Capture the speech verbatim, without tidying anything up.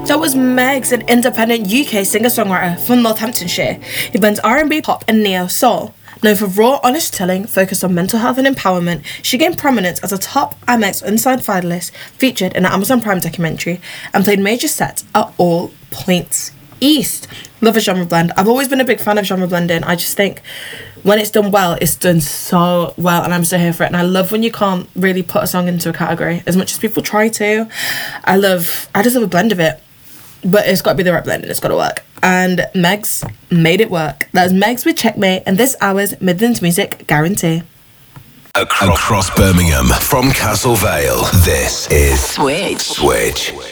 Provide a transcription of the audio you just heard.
That was Megs, an independent U K singer-songwriter from Northamptonshire who blends R and B, pop and neo-soul. Known for raw, honest telling, focused on mental health and empowerment, she gained prominence as a top Amex Unsigned finalist, featured in an Amazon Prime documentary, and played major sets at all points east. Love a genre blend. I've always been a big fan of genre blending. I just think when it's done well, it's done so well, and I'm so here for it. And I love when you can't really put a song into a category as much as people try to. I love, I just love a blend of it. But it's got to be the right blend and it's got to work. And Megs made it work. That was Megs with Checkmate and this hour's Midlands Music Guarantee. Across, Across Birmingham, from Castle Vale, this is Switch. Switch.